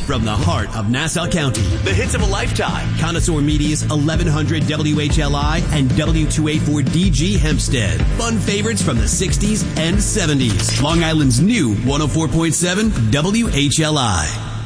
from the heart of Nassau County. The hits of a lifetime. Connoisseur Media's 1100 WHLI and W284DG Hempstead. Fun favorites from the 60s and 70s. Long Island's new 104.7 WHLI.